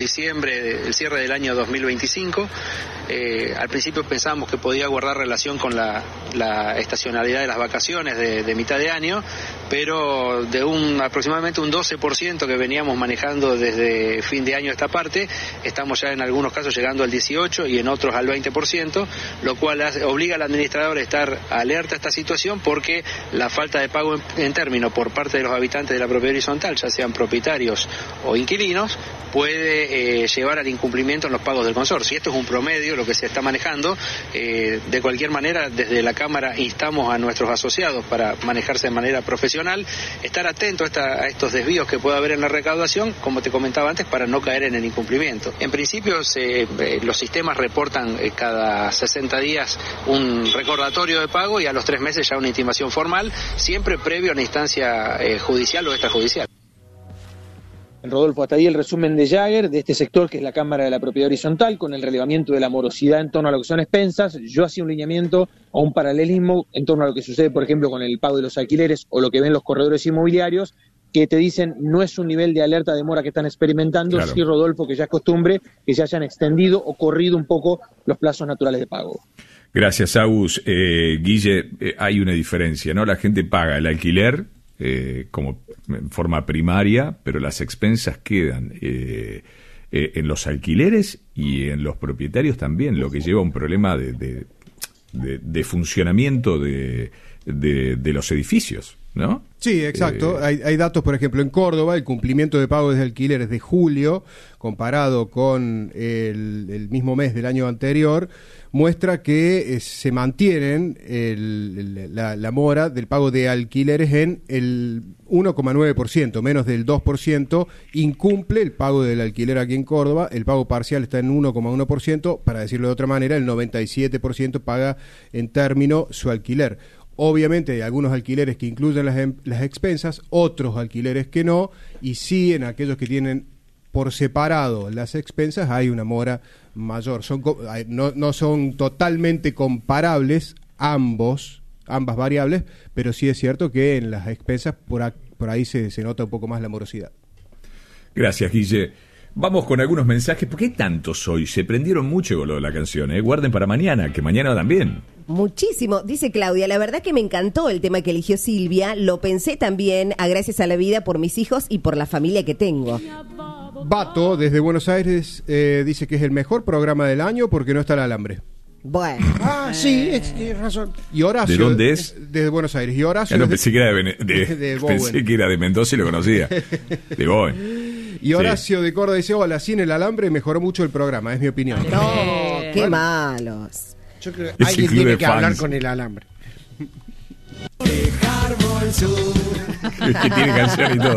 Diciembre, el cierre del año 2025. Al principio pensábamos que podía guardar relación con la estacionalidad de las vacaciones de mitad de año, pero de aproximadamente un 12% que veníamos manejando desde fin de año esta parte, estamos ya en algunos casos llegando al 18% y en otros al 20%, lo cual obliga al administrador a estar alerta a esta situación, porque la falta de pago en términos por parte de los habitantes de la propiedad horizontal, ya sean propietarios o inquilinos, puede llevar al incumplimiento en los pagos del consorcio. Y esto es un promedio, lo que se está manejando. De cualquier manera, desde la Cámara instamos a nuestros asociados para manejarse de manera profesional, estar atentos a estos desvíos que pueda haber en la recaudación, como te comentaba antes, para no caer en el incumplimiento. En principio, los sistemas reportan cada 60 días un recordatorio de pago y a los 3 meses ya una intimación formal, siempre previo a una instancia judicial o extrajudicial. Rodolfo, hasta ahí el resumen de Jagger, de este sector que es la Cámara de la Propiedad Horizontal, con el relevamiento de la morosidad en torno a lo que son expensas. Yo hacía un lineamiento o un paralelismo en torno a lo que sucede, por ejemplo, con el pago de los alquileres o lo que ven los corredores inmobiliarios, que te dicen no es un nivel de alerta de mora que están experimentando, claro. Sí, Rodolfo, que ya es costumbre que se hayan extendido o corrido un poco los plazos naturales de pago. Gracias, Agus. Guille, hay una diferencia, ¿no? La gente paga el alquiler como en forma primaria, pero las expensas quedan en los alquileres y en los propietarios también, lo que lleva a un problema de funcionamiento de los edificios, ¿no? Sí, exacto. Hay datos, por ejemplo, en Córdoba, el cumplimiento de pagos de alquileres de julio, comparado con el mismo mes del año anterior, muestra que se mantienen la mora del pago de alquileres en el 1,9%, menos del 2%, incumple el pago del alquiler aquí en Córdoba, el pago parcial está en 1,1%, para decirlo de otra manera, el 97% paga en término su alquiler. Obviamente hay algunos alquileres que incluyen las expensas, otros alquileres que no, y sí en aquellos que tienen por separado las expensas hay una mora mayor. No son totalmente comparables ambas variables, pero sí es cierto que en las expensas por ahí se nota un poco más la morosidad. Gracias, Guille. Vamos con algunos mensajes. ¿Por qué tantos hoy? Se prendieron mucho con lo de la canción, ¿eh? Guarden para mañana, que mañana también. Muchísimo. Dice Claudia, la verdad que me encantó el tema que eligió Silvia. Lo pensé también a gracias a la vida por mis hijos y por la familia que tengo. Bato, desde Buenos Aires, dice que es el mejor programa del año porque no está el alambre. Bueno. Sí, tienes razón. Y Horacio, ¿de dónde es? Desde Buenos Aires. Y Horacio, no, pensé que era pensé que era de Mendoza y lo conocía. De Bowen. Y Horacio de Córdoba dice, hola, sin el alambre mejoró mucho el programa, es mi opinión. No, qué malos. Yo creo que alguien tiene que hablar con el alambre. Que tiene canción y todo.